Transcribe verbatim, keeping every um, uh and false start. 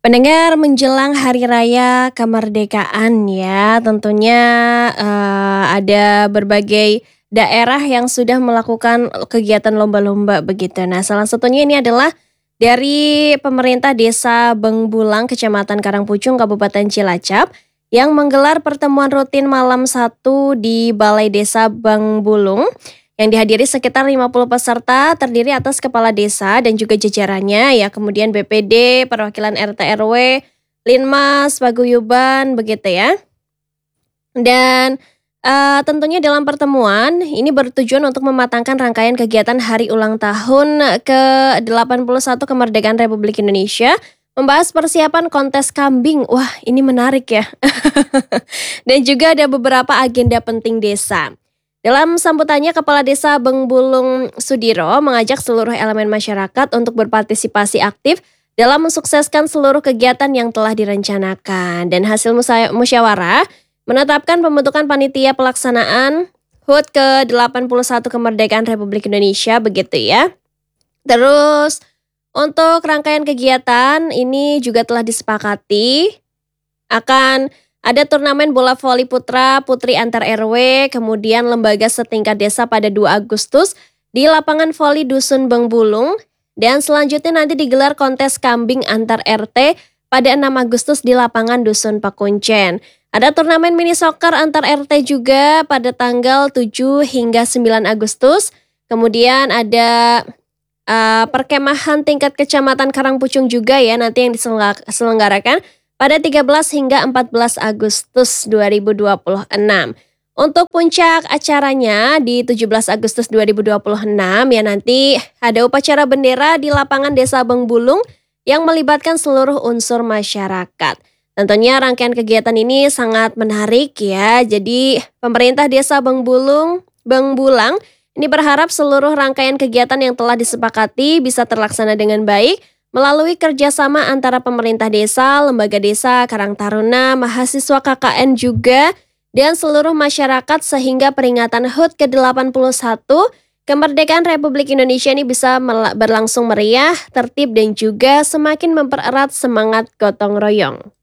Pendengar, menjelang hari raya kemerdekaan ya, tentunya eh, ada berbagai daerah yang sudah melakukan kegiatan lomba-lomba begitu. Nah, salah satunya ini adalah dari pemerintah Desa Bengbulang, Kecamatan Karangpucung, Kabupaten Cilacap, yang menggelar pertemuan rutin malam satu di Balai Desa Bengbulung yang dihadiri sekitar lima puluh peserta, terdiri atas kepala desa dan juga jajarannya ya, kemudian B P D, perwakilan R T R W, Linmas, paguyuban begitu ya. Dan eh, tentunya dalam pertemuan ini bertujuan untuk mematangkan rangkaian kegiatan hari ulang tahun ke delapan puluh satu kemerdekaan Republik Indonesia, membahas persiapan kontes kambing. Wah, ini menarik ya. Dan juga ada beberapa agenda penting desa. Dalam sambutannya, Kepala Desa Bengbulung Sudiro mengajak seluruh elemen masyarakat untuk berpartisipasi aktif dalam mensukseskan seluruh kegiatan yang telah direncanakan. Dan hasil musyawarah menetapkan pembentukan panitia pelaksanaan H U T ke delapan puluh satu kemerdekaan Republik Indonesia begitu ya. Terus untuk rangkaian kegiatan ini juga telah disepakati akan ada turnamen bola voli putra putri antar R W, kemudian lembaga setingkat desa pada dua Agustus di lapangan voli Dusun Bengbulung, dan selanjutnya nanti digelar kontes kambing antar R T pada enam Agustus di lapangan Dusun Pakuncen. Ada turnamen mini soccer antar R T juga pada tanggal tujuh hingga sembilan Agustus. Kemudian ada uh, perkemahan tingkat kecamatan Karangpucung juga ya, nanti yang diselenggarakan pada tiga belas hingga empat belas Agustus dua ribu dua puluh enam. Untuk puncak acaranya di tujuh belas Agustus dua ribu dua puluh enam ya, nanti ada upacara bendera di lapangan Desa Bengbulung yang melibatkan seluruh unsur masyarakat. Tentunya rangkaian kegiatan ini sangat menarik ya. Jadi pemerintah Desa Bengbulung, Bengbulang ini berharap seluruh rangkaian kegiatan yang telah disepakati bisa terlaksana dengan baik melalui kerjasama antara pemerintah desa, lembaga desa, Karang Taruna, mahasiswa K K N juga, dan seluruh masyarakat, sehingga peringatan H U T ke delapan puluh satu kemerdekaan Republik Indonesia ini bisa berlangsung meriah, tertib, dan juga semakin mempererat semangat gotong royong.